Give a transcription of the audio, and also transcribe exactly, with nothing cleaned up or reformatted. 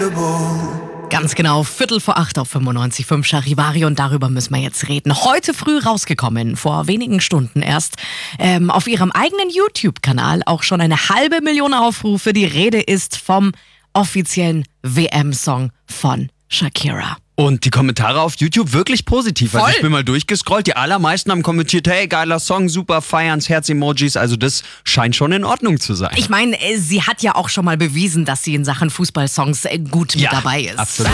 Ganz genau, Viertel vor acht auf fünfundneunzig Komma fünf Charivari und darüber müssen wir jetzt reden. Heute früh rausgekommen, vor wenigen Stunden erst, ähm, auf ihrem eigenen YouTube-Kanal auch schon eine halbe Million Aufrufe. Die Rede ist vom offiziellen W M-Song von Shakira. Und die Kommentare auf YouTube wirklich positiv. Voll. Also ich bin mal durchgescrollt, die allermeisten haben kommentiert, hey, geiler Song, super, feierns, Herz-Emojis. Also das scheint schon in Ordnung zu sein. Ich meine, sie hat ja auch schon mal bewiesen, dass sie in Sachen Fußballsongs gut mit Ja, dabei ist. absolut.